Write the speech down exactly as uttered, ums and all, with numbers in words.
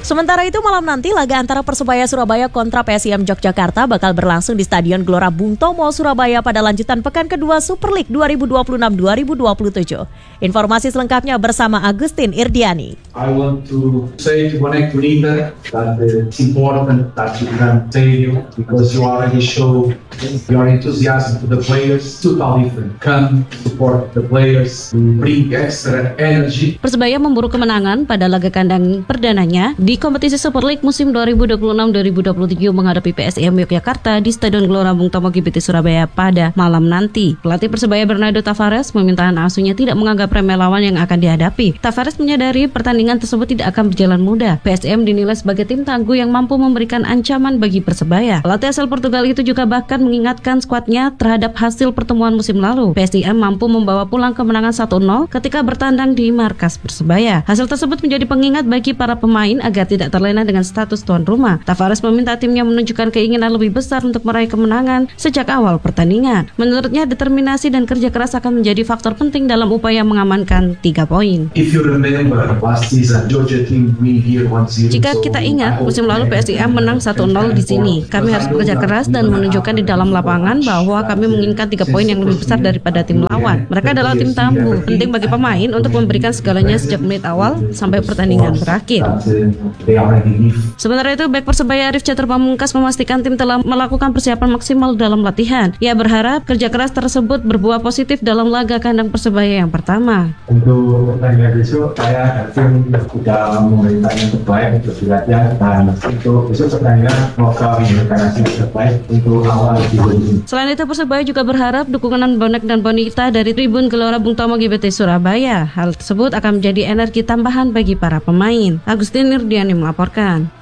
Sementara itu malam nanti laga antara Persebaya Surabaya kontra P S I M Yogyakarta bakal berlangsung di Stadion Gelora Bung Tomo, Surabaya pada lanjutan pekan kedua Super League dua ribu dua puluh enam dua ribu dua puluh tujuh. Informasi selengkapnya bersama Agustin Irdiani. I want to say to connect to leader that it's important that you can stadium because you already show your enthusiasm to the players. Totally different. Come support the players, bring extra energy. Persebaya memburu kemenangan pada laga kandang perdananya di kompetisi Super League musim dua ribu dua puluh enam dua ribu dua puluh tujuh menghadapi P S I M Yogyakarta di Stadion Gelora Bung Tomo G B T Surabaya pada malam nanti. Pelatih Persebaya Bernardo Tavares meminta anak asuhnya tidak menganggap remeh lawan yang akan dihadapi. Tavares menyadari pertandingan tersebut tidak akan berjalan mudah. P S I M dinilai sebagai tim tangguh yang mampu memberikan ancaman bagi Persebaya. Pelatih asal Portugal itu juga bahkan mengingatkan skuadnya terhadap hasil pertemuan musim lalu. P S I M mampu membawa pulang kemenangan satu nol ketika bertandang di markas Persebaya. Hasil tersebut menjadi pengingat bagi para pemain agar tidak terlena dengan status tuan rumah. Tavares meminta timnya menunjukkan keinginan lebih besar untuk meraih kemenangan sejak awal pertandingan. Menurutnya, determinasi dan kerja keras akan menjadi faktor penting dalam upaya mengamankan tiga poin. Jika kita ingat, musim lalu P S I M menang satu nol di sini. Kami harus bekerja keras dan menunjukkan di dalam lapangan bahwa kami menginginkan tiga poin yang lebih besar daripada tim lawan. Mereka adalah tim tamu. Penting bagi pemain untuk memberikan segalanya sejak menit awal sampai pertandingan berakhir. Sementara itu, bek Persebaya Arif Catur Pamungkas memastikan tim telah melakukan persiapan maksimal dalam latihan. Ia berharap kerja keras tersebut berbuah positif dalam laga kandang Persebaya yang pertama. Untuk pertandingan besok, saya yakin sudah memberikan yang terbaik untuk latihan dan untuk besok pertandingan semoga memberikan hasil terbaik untuk awal ini. Selain itu, Persebaya juga berharap dukungan bonek dan bonita dari tribun Gelora Bung Tomo G B T Surabaya. Hal tersebut akan menjadi energi tambahan bagi para pemain. Agustin Irdiani melaporkan.